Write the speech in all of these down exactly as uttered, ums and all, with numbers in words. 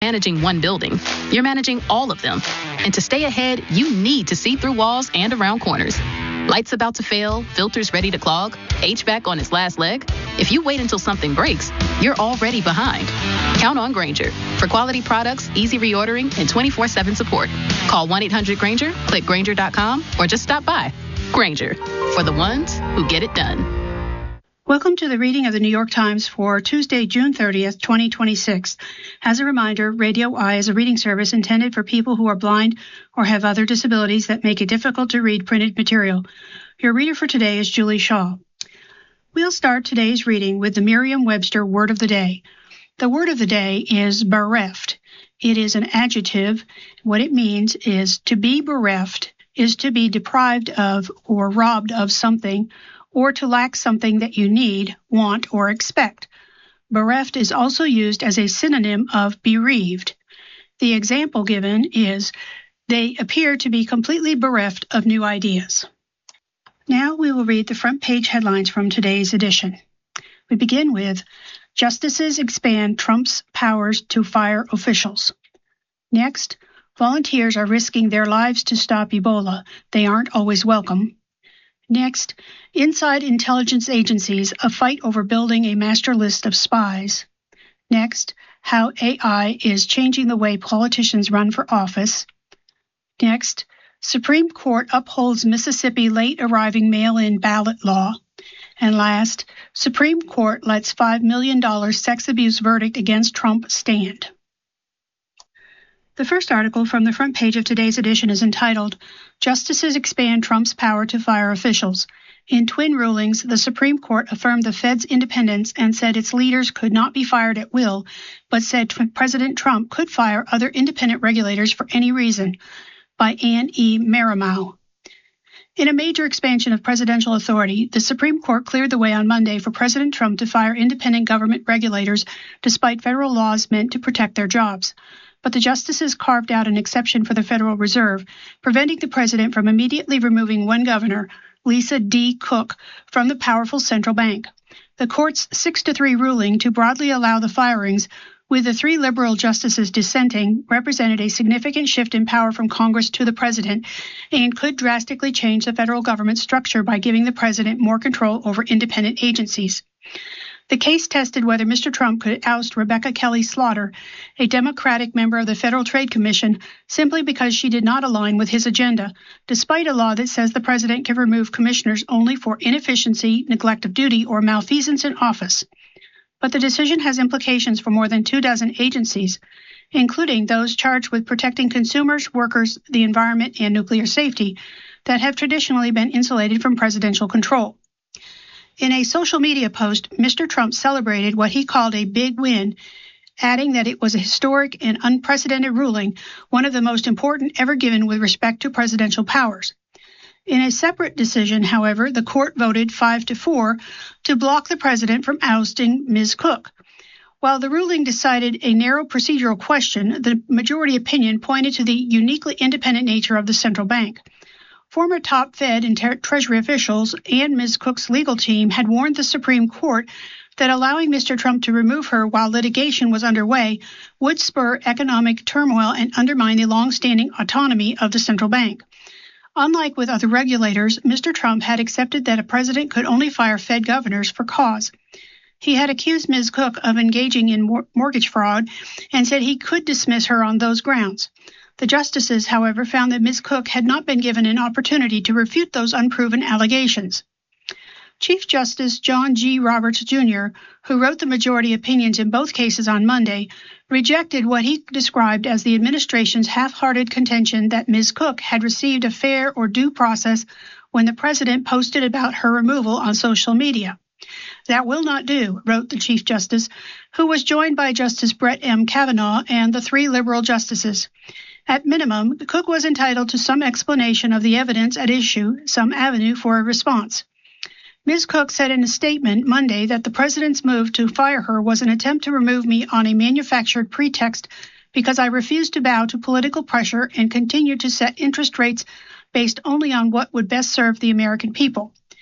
managing one building. You're managing all of them. And to stay ahead, you need to see through walls and around corners. Lights about to fail, filters ready to clog, H V A C on its last leg. If you wait until something breaks, you're already behind. Count on Grainger for quality products, easy reordering, and twenty-four seven support. Call one eight hundred Grainger, click Grainger dot com, or just stop by. Grainger, for the ones who get it done. Welcome to the reading of the New York Times for Tuesday, June thirtieth, twenty twenty-six. As a reminder, Radio Eye is a reading service intended for people who are blind or have other disabilities that make it difficult to read printed material. Your reader for today is Julie Shaw. We'll start today's reading with the Merriam-Webster Word of the Day. The word of the day is bereft. It is an adjective. What it means is to be bereft is to be deprived of or robbed of something, or to lack something that you need, want, or expect. Bereft is also used as a synonym of bereaved. The example given is, they appear to be completely bereft of new ideas. Now we will read the front page headlines from today's edition. We begin with, Justices expand Trump's powers to fire officials. Next, volunteers are risking their lives to stop Ebola. They aren't always welcome. Next, inside intelligence agencies, a fight over building a master list of spies. Next, how A I is changing the way politicians run for office. Next, Supreme Court upholds Mississippi late arriving mail-in ballot law. And last, Supreme Court lets five million dollars sex abuse verdict against Trump stand. The first article from the front page of today's edition is entitled, Justices Expand Trump's Power to Fire Officials. In twin rulings, the Supreme Court affirmed the Fed's independence and said its leaders could not be fired at will, but said President Trump could fire other independent regulators for any reason, by Anne E. Marimow. In a major expansion of presidential authority, the Supreme Court cleared the way on Monday for President Trump to fire independent government regulators despite federal laws meant to protect their jobs. But the justices carved out an exception for the Federal Reserve, preventing the president from immediately removing one governor, Lisa D. Cook, from the powerful central bank. The court's six to three ruling to broadly allow the firings, with the three liberal justices dissenting, represented a significant shift in power from Congress to the president and could drastically change the federal government structure by giving the president more control over independent agencies. The case tested whether Mister Trump could oust Rebecca Kelly Slaughter, a Democratic member of the Federal Trade Commission, simply because she did not align with his agenda, despite a law that says the president can remove commissioners only for inefficiency, neglect of duty, or malfeasance in office. But the decision has implications for more than two dozen agencies, including those charged with protecting consumers, workers, the environment, and nuclear safety, that have traditionally been insulated from presidential control. In a social media post, Mister Trump celebrated what he called a big win, adding that it was a historic and unprecedented ruling, one of the most important ever given with respect to presidential powers. In a separate decision, however, the court voted five to four to block the president from ousting Miz Cook. While the ruling decided a narrow procedural question, the majority opinion pointed to the uniquely independent nature of the central bank. Former top Fed and ter- Treasury officials and Miz Cook's legal team had warned the Supreme Court that allowing Mister Trump to remove her while litigation was underway would spur economic turmoil and undermine the long-standing autonomy of the central bank. Unlike with other regulators, Mister Trump had accepted that a president could only fire Fed governors for cause. He had accused Miz Cook of engaging in mor- mortgage fraud and said he could dismiss her on those grounds. The justices, however, found that Miz Cook had not been given an opportunity to refute those unproven allegations. Chief Justice John G. Roberts, Junior, who wrote the majority opinions in both cases on Monday, rejected what he described as the administration's half-hearted contention that Miz Cook had received a fair or due process when the president posted about her removal on social media. That will not do, wrote the Chief Justice, who was joined by Justice Brett M. Kavanaugh and the three liberal justices. At minimum, Cook was entitled to some explanation of the evidence at issue, some avenue for a response. Miz Cook said in a statement Monday that the president's move to fire her was an attempt to remove me on a manufactured pretext because I refused to bow to political pressure and continued to set interest rates based only on what would best serve the American people.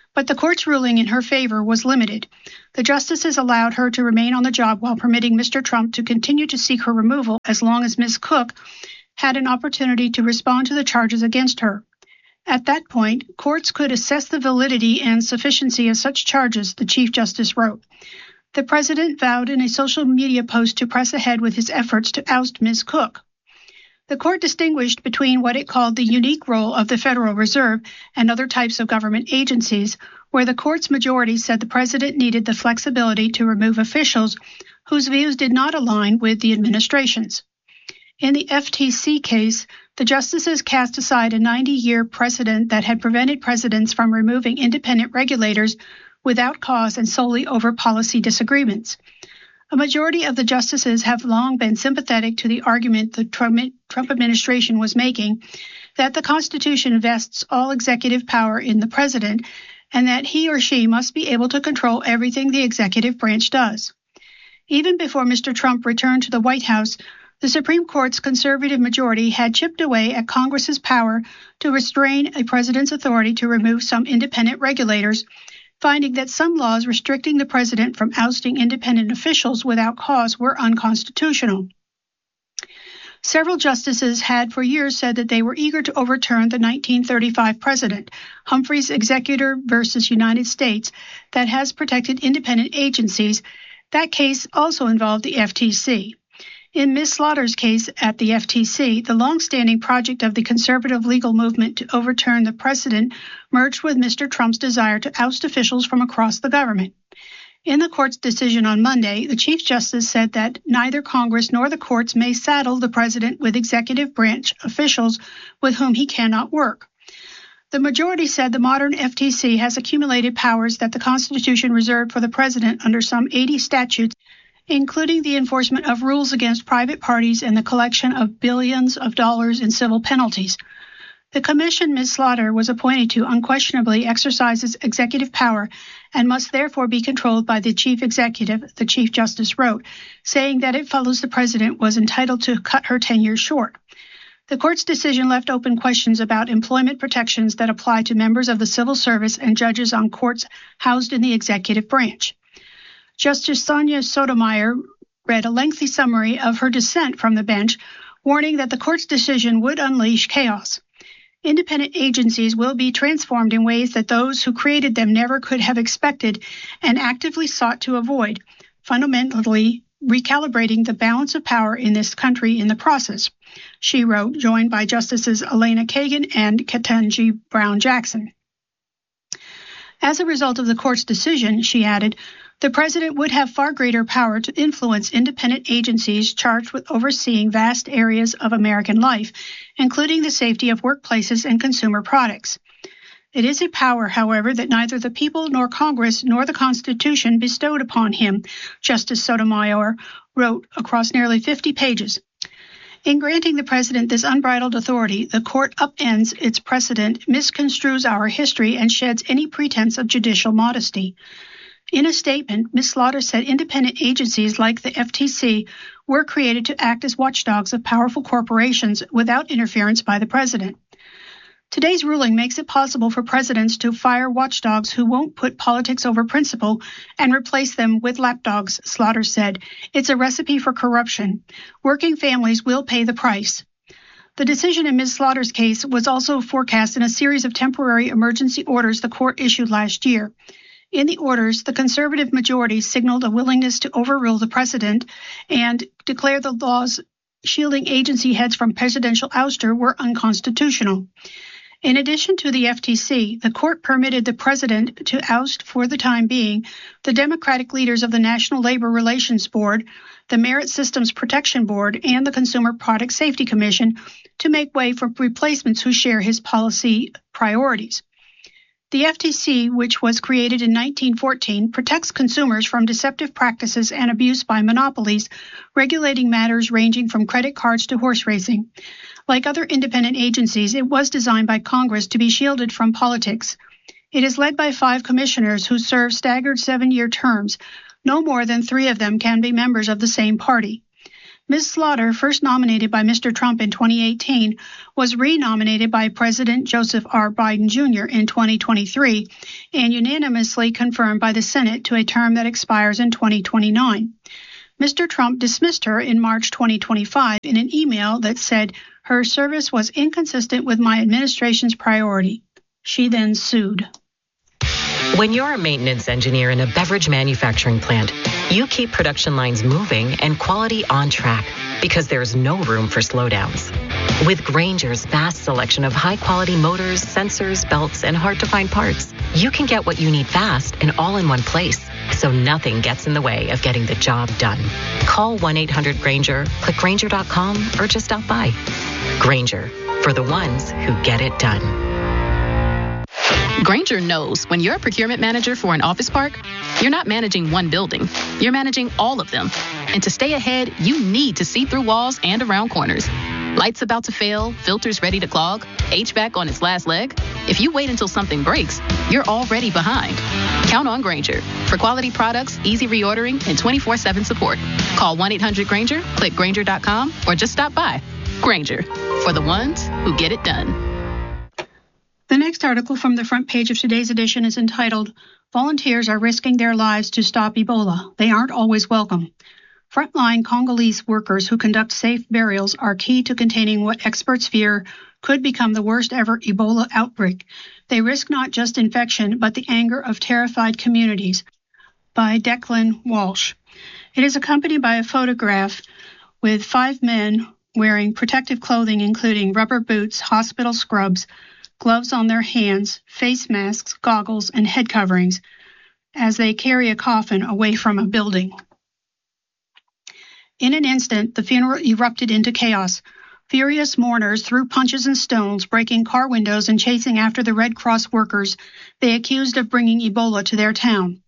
but the court's ruling in her favor was limited. The justices allowed her to remain on the job while permitting Mister Trump to continue to seek her removal as long as Miz Cook had an opportunity to respond to the charges against her. At that point, courts could assess the validity and sufficiency of such charges, the Chief Justice wrote. The president vowed in a social media post to press ahead with his efforts to oust Miz Cook. The court distinguished between what it called the unique role of the Federal Reserve and other types of government agencies, where the court's majority said the president needed the flexibility to remove officials whose views did not align with the administration's. In the F T C case, the justices cast aside a ninety-year precedent that had prevented presidents from removing independent regulators without cause and solely over policy disagreements. A majority of the justices have long been sympathetic to the argument the Trump administration was making that the Constitution vests all executive power in the president and that he or she must be able to control everything the executive branch does. Even before Mister Trump returned to the White House, the Supreme Court's conservative majority had chipped away at Congress's power to restrain a president's authority to remove some independent regulators, finding that some laws restricting the president from ousting independent officials without cause were unconstitutional. Several justices had for years said that they were eager to overturn the nineteen thirty-five precedent, Humphrey's Executor versus United States, that has protected independent agencies. That case also involved the F T C. In Miz Slaughter's case at the F T C, the long-standing project of the conservative legal movement to overturn the precedent merged with Mister Trump's desire to oust officials from across the government. In the court's decision on Monday, the Chief Justice said that neither Congress nor the courts may saddle the president with executive branch officials with whom he cannot work. The majority said the modern F T C has accumulated powers that the Constitution reserved for the president under some eighty statutes, including the enforcement of rules against private parties and the collection of billions of dollars in civil penalties. The commission Miz Slaughter was appointed to unquestionably exercises executive power and must therefore be controlled by the chief executive, the Chief Justice wrote, saying that it follows the president was entitled to cut her tenure short. The court's decision left open questions about employment protections that apply to members of the civil service and judges on courts housed in the executive branch. Justice Sonia Sotomayor read a lengthy summary of her dissent from the bench, warning that the court's decision would unleash chaos. Independent agencies will be transformed in ways that those who created them never could have expected and actively sought to avoid, fundamentally recalibrating the balance of power in this country in the process, she wrote, joined by Justices Elena Kagan and Ketanji Brown Jackson. As a result of the court's decision, she added, the president would have far greater power to influence independent agencies charged with overseeing vast areas of American life, including the safety of workplaces and consumer products. It is a power, however, that neither the people nor Congress nor the Constitution bestowed upon him, Justice Sotomayor wrote across nearly fifty pages. In granting the president this unbridled authority, the court upends its precedent, misconstrues our history, and sheds any pretense of judicial modesty. In a statement, Miz Slaughter said independent agencies like the F T C were created to act as watchdogs of powerful corporations without interference by the president. Today's ruling makes it possible for presidents to fire watchdogs who won't put politics over principle and replace them with lapdogs, Slaughter said. It's a recipe for corruption. Working families will pay the price. The decision in Miz Slaughter's case was also forecast in a series of temporary emergency orders the court issued last year. In the orders, the conservative majority signaled a willingness to overrule the precedent and declare the laws shielding agency heads from presidential ouster were unconstitutional. In addition to the F T C, the court permitted the president to oust for the time being the Democratic leaders of the National Labor Relations Board, the Merit Systems Protection Board, and the Consumer Product Safety Commission to make way for replacements who share his policy priorities. The F T C, which was created in nineteen fourteen, protects consumers from deceptive practices and abuse by monopolies, regulating matters ranging from credit cards to horse racing. Like other independent agencies, it was designed by Congress to be shielded from politics. It is led by five commissioners who serve staggered seven-year terms. No more than three of them can be members of the same party. Miz Slaughter, first nominated by Mister Trump in twenty eighteen, was re-nominated by President Joseph R. Biden Junior in twenty twenty-three and unanimously confirmed by the Senate to a term that expires in twenty twenty-nine. Mister Trump dismissed her in March twenty twenty-five in an email that said her service was inconsistent with my administration's priority. She then sued. When you're a maintenance engineer in a beverage manufacturing plant, you keep production lines moving and quality on track because there's no room for slowdowns. With Grainger's vast selection of high-quality motors, sensors, belts, and hard-to-find parts, you can get what you need fast and all in one place, so nothing gets in the way of getting the job done. Call one eight hundred Grainger, click Grainger dot com, or just stop by. Grainger, for the ones who get it done. Grainger knows when you're a procurement manager for an office park, you're not managing one building, you're managing all of them. And to stay ahead, you need to see through walls and around corners. Lights about to fail, filters ready to clog, H V A C on its last leg. If you wait until something breaks, you're already behind. Count on Grainger for quality products, easy reordering, and twenty-four seven support. Call one eight hundred Grainger, click Grainger dot com, or just stop by. Grainger, for the ones who get it done. The next article from the front page of today's edition is entitled, Volunteers are risking their lives to stop Ebola. They aren't always welcome. Frontline Congolese workers who conduct safe burials are key to containing what experts fear could become the worst ever Ebola outbreak. They risk not just infection, but the anger of terrified communities. By Declan Walsh. It is accompanied by a photograph with five men wearing protective clothing, including rubber boots, hospital scrubs, gloves on their hands, face masks, goggles, and head coverings as they carry a coffin away from a building. In an instant, the funeral erupted into chaos. Furious mourners threw punches and stones, breaking car windows and chasing after the Red Cross workers they accused of bringing Ebola to their town.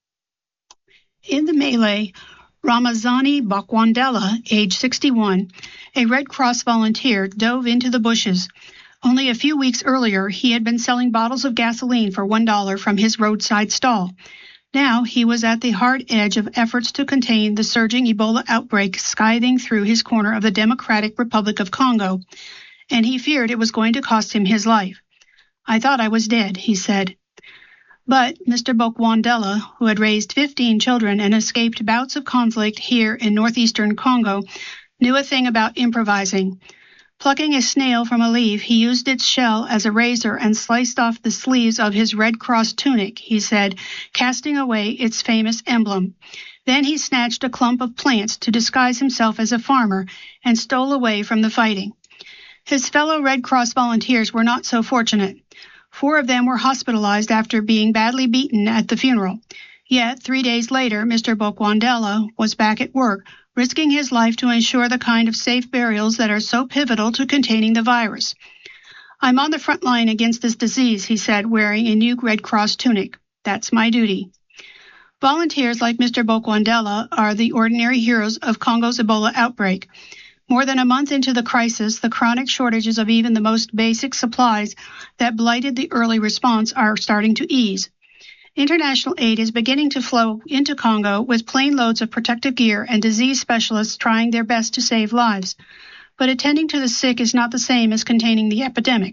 In the melee, Ramazani Bakwandela, age sixty-one, a Red Cross volunteer, dove into the bushes. Only a few weeks earlier, he had been selling bottles of gasoline for one dollar from his roadside stall. Now he was at the hard edge of efforts to contain the surging Ebola outbreak scything through his corner of the Democratic Republic of Congo, and he feared it was going to cost him his life. I thought I was dead, he said. But Mister Bokwandela, who had raised fifteen children and escaped bouts of conflict here in northeastern Congo, knew a thing about improvising. Plucking a snail from a leaf, he used its shell as a razor and sliced off the sleeves of his Red Cross tunic, he said, casting away its famous emblem. Then he snatched a clump of plants to disguise himself as a farmer and stole away from the fighting. His fellow Red Cross volunteers were not so fortunate. Four of them were hospitalized after being badly beaten at the funeral. Yet, three days later, Mister Bokwandela was back at work, risking his life to ensure the kind of safe burials that are so pivotal to containing the virus. I'm on the front line against this disease, he said, wearing a new Red Cross tunic. That's my duty. Volunteers like Mister Bokwandela are the ordinary heroes of Congo's Ebola outbreak. More than a month into the crisis, the chronic shortages of even the most basic supplies that blighted the early response are starting to ease. International aid is beginning to flow into Congo with plane loads of protective gear and disease specialists trying their best to save lives. But attending to the sick is not the same as containing the epidemic.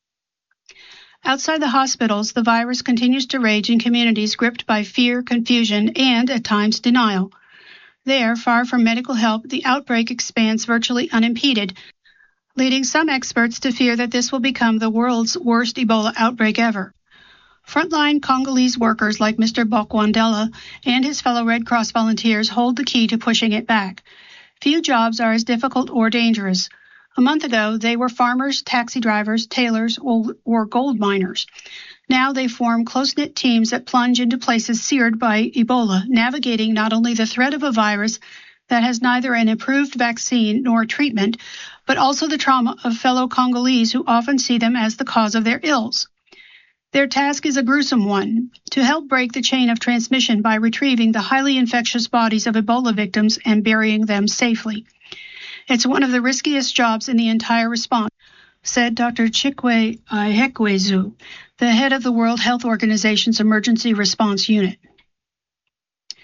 Outside the hospitals, the virus continues to rage in communities gripped by fear, confusion, and, at times, denial. There, far from medical help, the outbreak expands virtually unimpeded, leading some experts to fear that this will become the world's worst Ebola outbreak ever. Frontline Congolese workers like Mister Bokwandela and his fellow Red Cross volunteers hold the key to pushing it back. Few jobs are as difficult or dangerous. A month ago, they were farmers, taxi drivers, tailors, or, or gold miners. Now they form close-knit teams that plunge into places seared by Ebola, navigating not only the threat of a virus that has neither an approved vaccine nor treatment, but also the trauma of fellow Congolese who often see them as the cause of their ills. Their task is a gruesome one, to help break the chain of transmission by retrieving the highly infectious bodies of Ebola victims and burying them safely. It's one of the riskiest jobs in the entire response, said Doctor Chikwe Ihekwezu, the head of the World Health Organization's Emergency Response Unit.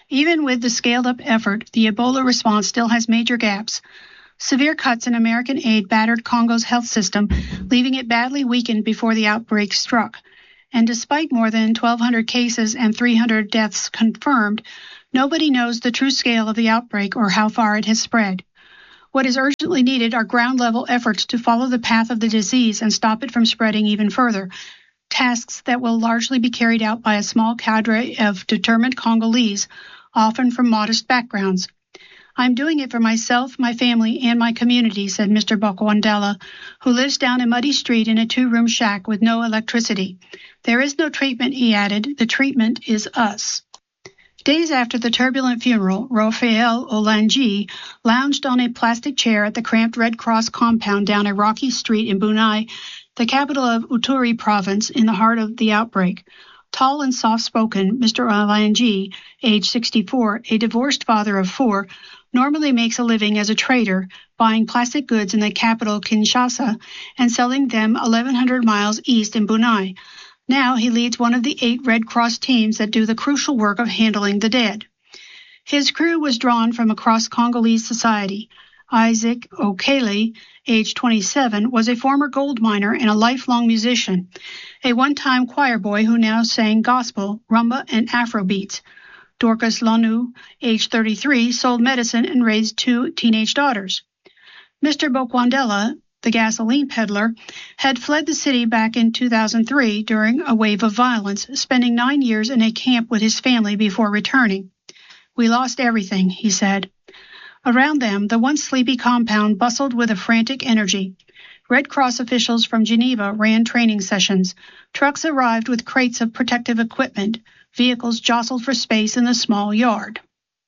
Even with the scaled-up effort, the Ebola response still has major gaps. Severe cuts in American aid battered Congo's health system, leaving it badly weakened before the outbreak struck. And despite more than twelve hundred cases and three hundred deaths confirmed, nobody knows the true scale of the outbreak or how far it has spread. What is urgently needed are ground-level efforts to follow the path of the disease and stop it from spreading even further, tasks that will largely be carried out by a small cadre of determined Congolese, often from modest backgrounds. I'm doing it for myself, my family, and my community, said Mister Bokwandela, who lives down a muddy street in a two-room shack with no electricity. There is no treatment, he added. The treatment is us. Days after the turbulent funeral, Raphael Olangi lounged on a plastic chair at the cramped Red Cross compound down a rocky street in Bunai, the capital of Uturi province, in the heart of the outbreak. Tall and soft-spoken, Mister Olangi, age sixty-four, a divorced father of four, normally makes a living as a trader, buying plastic goods in the capital Kinshasa and selling them eleven hundred miles east in Bunai. Now he leads one of the eight Red Cross teams that do the crucial work of handling the dead. His crew was drawn from across Congolese society. Isaac Okele, age twenty-seven, was a former gold miner and a lifelong musician, a one-time choir boy who now sang gospel, rumba, and Afrobeats. Dorcas Lanu, age thirty-three, sold medicine and raised two teenage daughters. Mister Bokwandela, the gasoline peddler, had fled the city back in two thousand three during a wave of violence, spending nine years in a camp with his family before returning. We lost everything, he said. Around them, the once sleepy compound bustled with a frantic energy. Red Cross officials from Geneva ran training sessions. Trucks arrived with crates of protective equipment. Vehicles jostled for space in the small yard.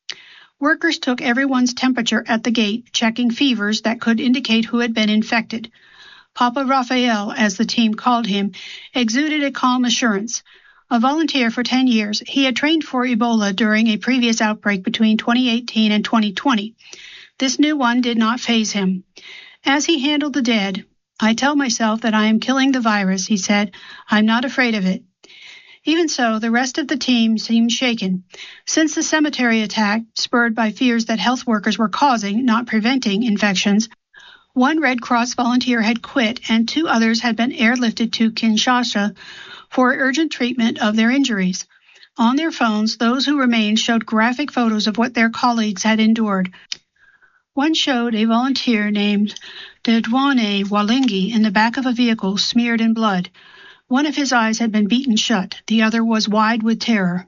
Workers took everyone's temperature at the gate, checking fevers that could indicate who had been infected. Papa Raphael, as the team called him, exuded a calm assurance. A volunteer for ten years, he had trained for Ebola during a previous outbreak between twenty eighteen and twenty twenty. This new one did not faze him. As he handled the dead, I tell myself that I am killing the virus, he said. I'm not afraid of it. Even so, the rest of the team seemed shaken. Since the cemetery attack, spurred by fears that health workers were causing, not preventing, infections, one Red Cross volunteer had quit and two others had been airlifted to Kinshasa for urgent treatment of their injuries. On their phones, those who remained showed graphic photos of what their colleagues had endured. One showed a volunteer named Dedwane Walingi in the back of a vehicle smeared in blood. One of his eyes had been beaten shut. The other was wide with terror.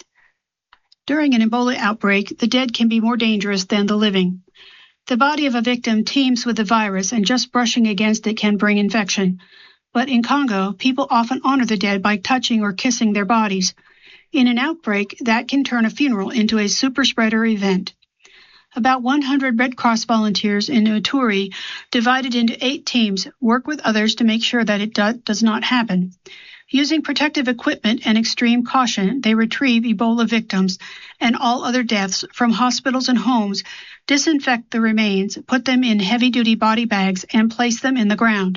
During an Ebola outbreak, the dead can be more dangerous than the living. The body of a victim teems with the virus, and just brushing against it can bring infection. But in Congo, people often honor the dead by touching or kissing their bodies. In an outbreak, that can turn a funeral into a super spreader event. About one hundred Red Cross volunteers in Ituri, divided into eight teams, work with others to make sure that it do- does not happen. Using protective equipment and extreme caution, they retrieve Ebola victims and all other deaths from hospitals and homes, disinfect the remains, put them in heavy-duty body bags, and place them in the ground.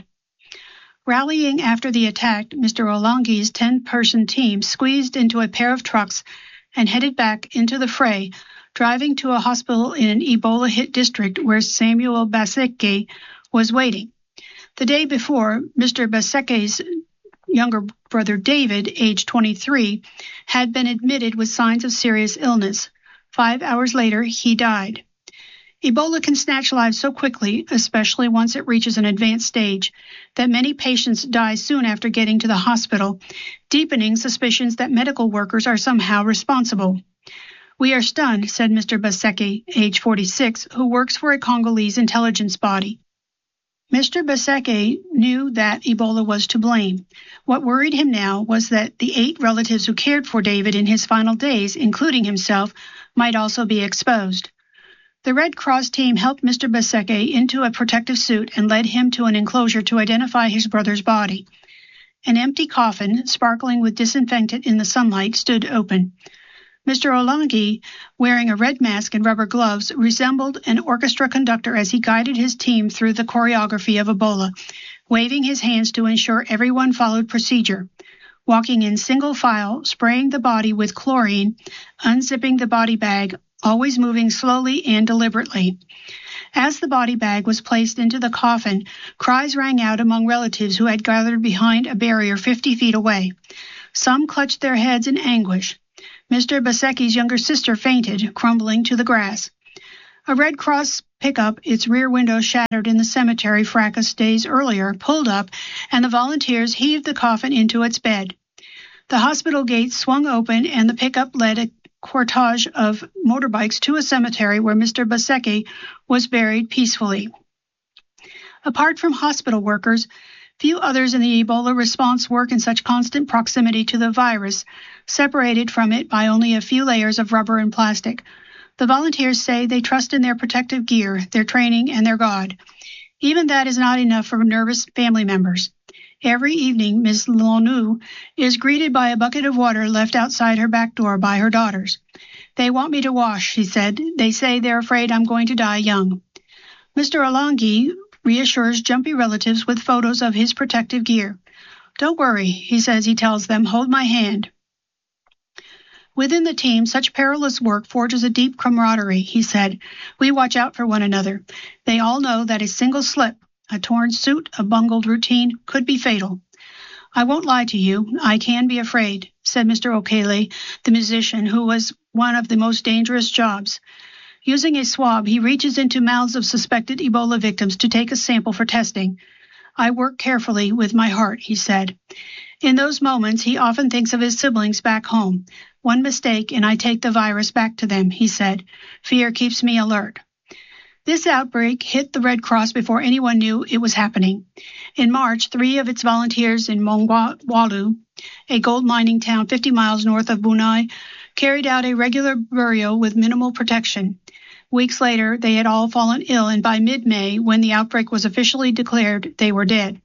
Rallying after the attack, Mister Olangi's ten-person team squeezed into a pair of trucks and headed back into the fray, driving to a hospital in an Ebola-hit district where Samuel Baseke was waiting. The day before, Mister Baseke's younger brother David, age twenty-three, had been admitted with signs of serious illness. Five hours later, he died. Ebola can snatch lives so quickly, especially once it reaches an advanced stage, that many patients die soon after getting to the hospital, deepening suspicions that medical workers are somehow responsible. We are stunned, said Mister Baseke, age forty-six, who works for a Congolese intelligence body. Mister Baseke knew that Ebola was to blame. What worried him now was that the eight relatives who cared for David in his final days, including himself, might also be exposed. The Red Cross team helped Mister Baseke into a protective suit and led him to an enclosure to identify his brother's body. An empty coffin, sparkling with disinfectant in the sunlight, stood open. Mister Olangi, wearing a red mask and rubber gloves, resembled an orchestra conductor as he guided his team through the choreography of Ebola, waving his hands to ensure everyone followed procedure. walking in single file, spraying the body with chlorine, unzipping the body bag, always moving slowly and deliberately. As the body bag was placed into the coffin, cries rang out among relatives who had gathered behind a barrier fifty feet away. Some clutched their heads in anguish. Mister Basecki's younger sister fainted, crumbling to the grass. A Red Cross pickup, its rear window shattered in the cemetery fracas days earlier, pulled up, and the volunteers heaved the coffin into its bed. The hospital gates swung open, and the pickup led a cortege of motorbikes to a cemetery where Mister Basecki was buried peacefully. Apart from hospital workers, few others in the Ebola response work in such constant proximity to the virus, separated from it by only a few layers of rubber and plastic. The volunteers say they trust in their protective gear, their training, and their God. Even that is not enough for nervous family members. Every evening, Miss Lonu is greeted by a bucket of water left outside her back door by her daughters. They want me to wash, she said. They say they're afraid I'm going to die young. Mister Alangi reassures jumpy relatives with photos of his protective gear. Don't worry, he says he tells them, hold my hand. Within the team, such perilous work forges a deep camaraderie, he said. We watch out for one another. They all know that a single slip, a torn suit, a bungled routine could be fatal. I won't lie to you. I can be afraid, said Mister Okele, the musician, who was one of the most dangerous jobs. Using a swab, he reaches into mouths of suspected Ebola victims to take a sample for testing. I work carefully with my heart, he said. In those moments, he often thinks of his siblings back home. One mistake and I take the virus back to them, he said. Fear keeps me alert. This outbreak hit the Red Cross before anyone knew it was happening. In March, three of its volunteers in Mongwalu, a gold mining town fifty miles north of Bunai, carried out a regular burial with minimal protection. Weeks later, they had all fallen ill, and by mid-May, when the outbreak was officially declared, they were dead.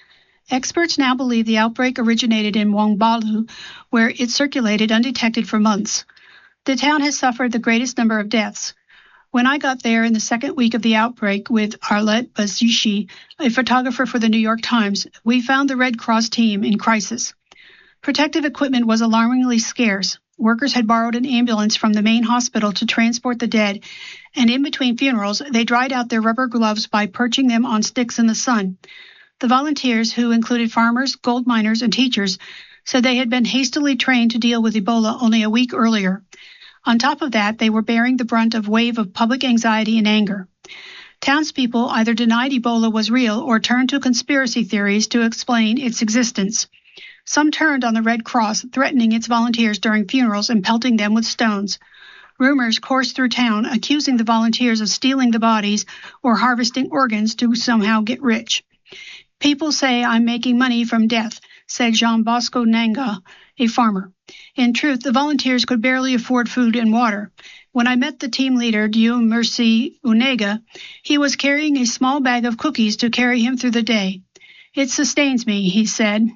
Experts now believe the outbreak originated in Mongwalu, where it circulated undetected for months. The town has suffered the greatest number of deaths. When I got there in the second week of the outbreak with Arlette Bazishi, a photographer for the New York Times, we found the Red Cross team in crisis. Protective equipment was alarmingly scarce. Workers had borrowed an ambulance from the main hospital to transport the dead, and in between funerals, they dried out their rubber gloves by perching them on sticks in the sun. The volunteers, who included farmers, gold miners, and teachers, said they had been hastily trained to deal with Ebola only a week earlier. On top of that, they were bearing the brunt of a wave of public anxiety and anger. Townspeople either denied Ebola was real or turned to conspiracy theories to explain its existence. Some turned on the Red Cross, threatening its volunteers during funerals and pelting them with stones. Rumors coursed through town, accusing the volunteers of stealing the bodies or harvesting organs to somehow get rich. People say I'm making money from death, said Jean Bosco Nanga, a farmer. In truth, the volunteers could barely afford food and water. When I met the team leader, Dieu Merci Unega, he was carrying a small bag of cookies to carry him through the day. It sustains me, he said.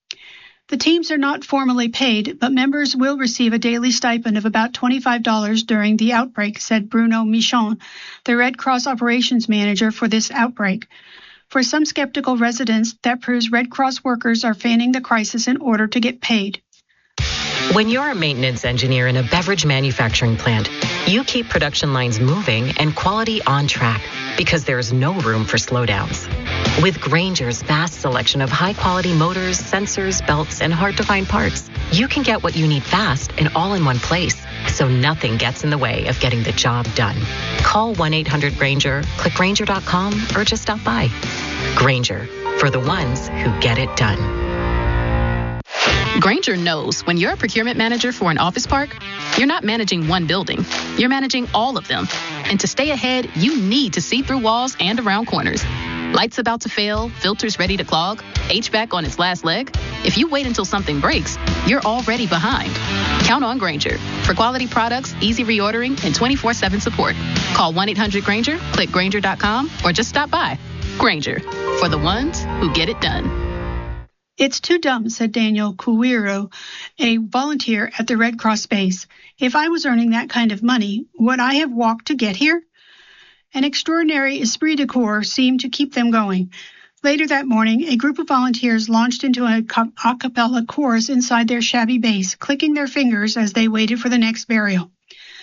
The teams are not formally paid, but members will receive a daily stipend of about twenty-five dollars during the outbreak, said Bruno Michon, the Red Cross operations manager for this outbreak. For some skeptical residents, that proves Red Cross workers are fanning the crisis in order to get paid. When you're a maintenance engineer in a beverage manufacturing plant, you keep production lines moving and quality on track because there's no room for slowdowns. With Grainger's vast selection of high-quality motors, sensors, belts, and hard-to-find parts, you can get what you need fast and all in one place, so nothing gets in the way of getting the job done. Call one eight hundred Grainger, click Grainger dot com, or just stop by. Grainger, for the ones who get it done. Grainger knows when you're a procurement manager for an office park, you're not managing one building. You're managing all of them. And to stay ahead, you need to see through walls and around corners. Lights about to fail, filters ready to clog, H V A C on its last leg. If you wait until something breaks, you're already behind. Count on Grainger for quality products, easy reordering, and twenty-four seven support. Call one eight hundred Grainger, click Grainger dot com, or just stop by. Grainger, for the ones who get it done. It's too dumb, said Daniel Kuwiro, a volunteer at the Red Cross base. If I was earning that kind of money, would I have walked to get here? An extraordinary esprit de corps seemed to keep them going. Later that morning, a group of volunteers launched into a a cappella chorus inside their shabby base, clicking their fingers as they waited for the next burial.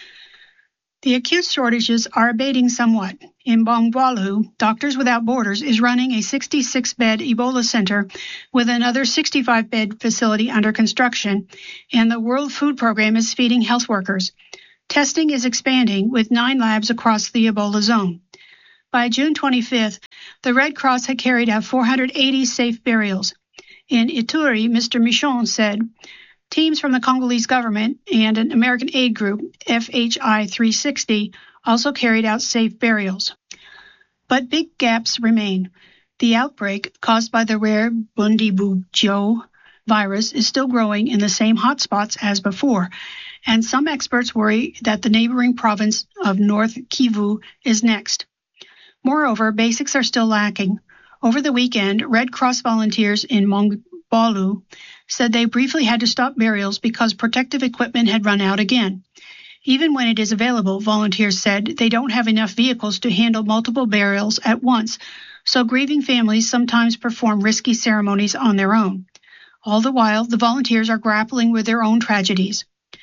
The acute shortages are abating somewhat. In Bongwalu, Doctors Without Borders is running a sixty-six bed Ebola center with another sixty-five bed facility under construction, and the World Food Program is feeding health workers. Testing is expanding with nine labs across the Ebola zone. By June twenty-fifth, the Red Cross had carried out four hundred eighty safe burials. In Ituri, Mister Michon said, teams from the Congolese government and an American aid group, F H I three sixty, also carried out safe burials. But big gaps remain. The outbreak caused by the rare Bundibugyo virus is still growing in the same hotspots as before, and some experts worry that the neighboring province of North Kivu is next. Moreover, basics are still lacking. Over the weekend, Red Cross volunteers in Mongbalu said they briefly had to stop burials because protective equipment had run out again. Even when it is available, volunteers said they don't have enough vehicles to handle multiple burials at once, so grieving families sometimes perform risky ceremonies on their own. All the while, the volunteers are grappling with their own tragedies.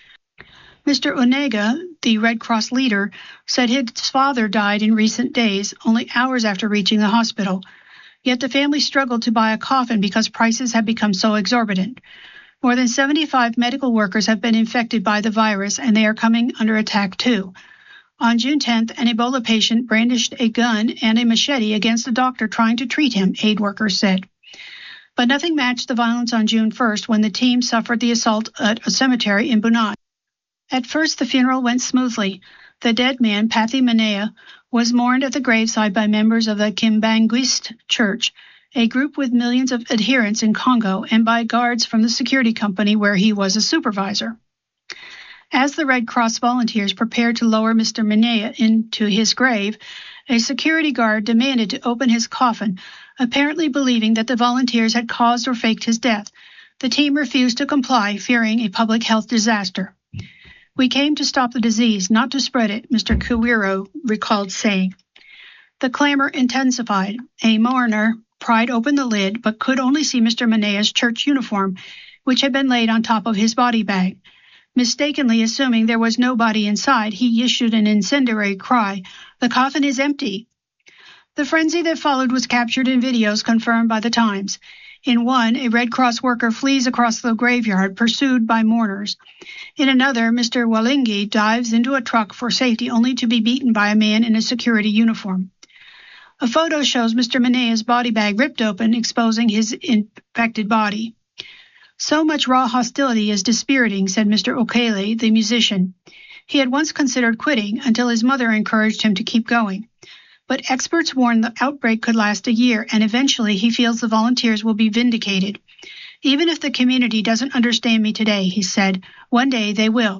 Mister Onega, the Red Cross leader, said his father died in recent days, only hours after reaching the hospital. Yet the family struggled to buy a coffin because prices have become so exorbitant. More than seventy-five medical workers have been infected by the virus, and they are coming under attack too. On June tenth, an Ebola patient brandished a gun and a machete against a doctor trying to treat him, aid workers said. But nothing matched the violence on June first when the team suffered the assault at a cemetery in Bunai. At first, the funeral went smoothly. The dead man, Pathy Manea, was mourned at the graveside by members of the Kimbanguist Church, a group with millions of adherents in Congo, and by guards from the security company where he was a supervisor. As the Red Cross volunteers prepared to lower Mister Manea into his grave, a security guard demanded to open his coffin, apparently believing that the volunteers had caused or faked his death. The team refused to comply, fearing a public health disaster. We came to stop the disease, not to spread it, Mister Kuwiro recalled saying. The clamor intensified. A mourner pried open the lid, but could only see Mister Manea's church uniform, which had been laid on top of his body bag. Mistakenly assuming there was nobody inside, he issued an incendiary cry, "The coffin is empty." The frenzy that followed was captured in videos confirmed by the Times. In one, a Red Cross worker flees across the graveyard, pursued by mourners. In another, Mister Walingi dives into a truck for safety, only to be beaten by a man in a security uniform. A photo shows Mister Manea's body bag ripped open, exposing his infected body. So much raw hostility is dispiriting, said Mister Okele, the musician. He had once considered quitting until his mother encouraged him to keep going. But experts warn the outbreak could last a year, and eventually he feels the volunteers will be vindicated. Even if the community doesn't understand me today, he said, one day they will.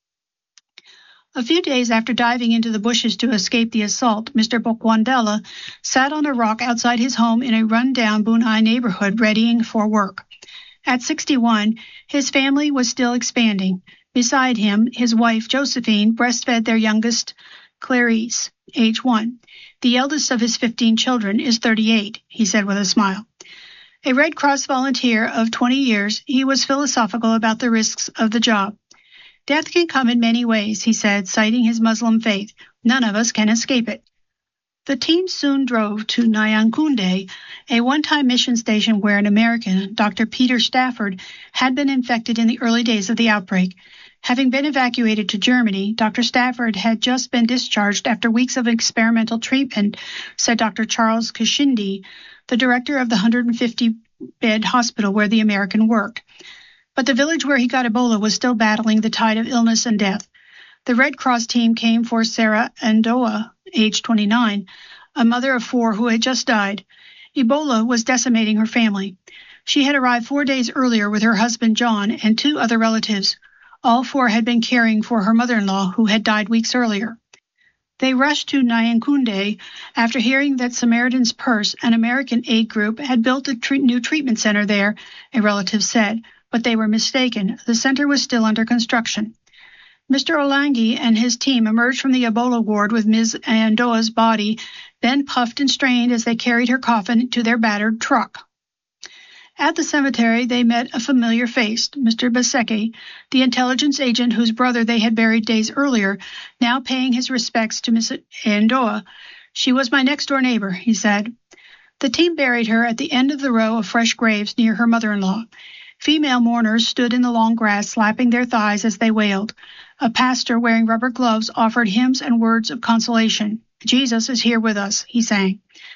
A few days after diving into the bushes to escape the assault, Mister Bokwandela sat on a rock outside his home in a run-down Bunai neighborhood readying for work. At sixty-one, his family was still expanding. Beside him, his wife, Josephine, breastfed their youngest, Clarice, age one. The eldest of his fifteen children is thirty-eight, he said with a smile. A Red Cross volunteer of twenty years, he was philosophical about the risks of the job. Death can come in many ways, he said, citing his Muslim faith. None of us can escape it. The team soon drove to Nyankunde, a one-time mission station where an American, Doctor Peter Stafford, had been infected in the early days of the outbreak. Having been evacuated to Germany, Doctor Stafford had just been discharged after weeks of experimental treatment, said Doctor Charles Kishindi, the director of the one hundred fifty bed hospital where the American worked. But the village where he got Ebola was still battling the tide of illness and death. The Red Cross team came for Sarah Andoa, age twenty-nine, a mother of four who had just died. Ebola was decimating her family. She had arrived four days earlier with her husband John and two other relatives. All four had been caring for her mother-in-law, who had died weeks earlier. They rushed to Nyankunde after hearing that Samaritan's Purse, an American aid group, had built a tre- new treatment center there, a relative said, but they were mistaken. The center was still under construction. Mister Olangi and his team emerged from the Ebola ward with Miz Andoa's body, then puffed and strained as they carried her coffin to their battered truck. At the cemetery, they met a familiar face, Mister Basecki, the intelligence agent whose brother they had buried days earlier, now paying his respects to Miss Andoa. "She was my next-door neighbor," he said. The team buried her at the end of the row of fresh graves near her mother-in-law. Female mourners stood in the long grass, slapping their thighs as they wailed. A pastor wearing rubber gloves offered hymns and words of consolation. "Jesus is here with us," he sang.